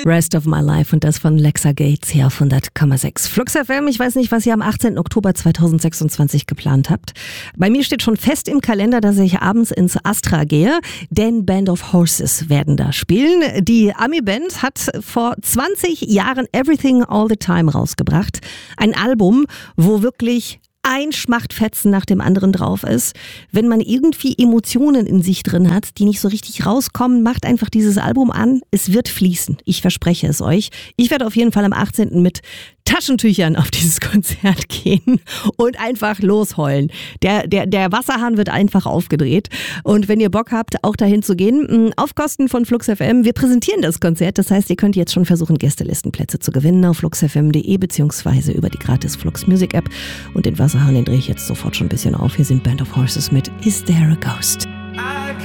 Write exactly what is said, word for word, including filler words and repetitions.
Rest of My Life und das von Lexa Gates hier auf hundert Komma sechs. Flux F M, ich weiß nicht, was ihr am achtzehnten Oktober zweitausendsechsundzwanzig geplant habt. Bei mir steht schon fest im Kalender, dass ich abends ins Astra gehe, denn Band of Horses werden da spielen. Die Ami-Band hat vor zwanzig Jahren Everything All the Time rausgebracht. Ein Album, wo wirklich ein Schmachtfetzen nach dem anderen drauf ist. Wenn man irgendwie Emotionen in sich drin hat, die nicht so richtig rauskommen, macht einfach dieses Album an. Es wird fließen. Ich verspreche es euch. Ich werde auf jeden Fall am achtzehnten mit Taschentüchern auf dieses Konzert gehen und einfach losheulen. Der, der, der Wasserhahn wird einfach aufgedreht. Und wenn ihr Bock habt, auch dahin zu gehen, auf Kosten von Flux F M, wir präsentieren das Konzert. Das heißt, ihr könnt jetzt schon versuchen, Gästelistenplätze zu gewinnen auf flux f m punkt de beziehungsweise über die gratis Flux Music App. Und den Wasserhahn, den drehe ich jetzt sofort schon ein bisschen auf. Hier sind Band of Horses mit Is There a Ghost?